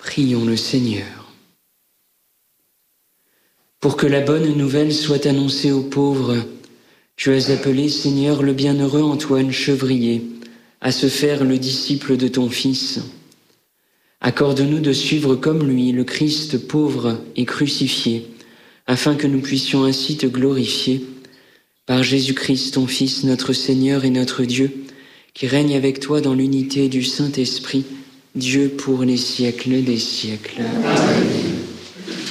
Prions le Seigneur. Pour que la bonne nouvelle soit annoncée aux pauvres, tu as appelé, Seigneur, le bienheureux Antoine Chevrier à se faire le disciple de ton Fils. Accorde-nous de suivre comme lui le Christ pauvre et crucifié, afin que nous puissions ainsi te glorifier. Par Jésus-Christ, ton Fils, notre Seigneur et notre Dieu, qui règne avec toi dans l'unité du Saint-Esprit, Dieu pour les siècles des siècles. Amen.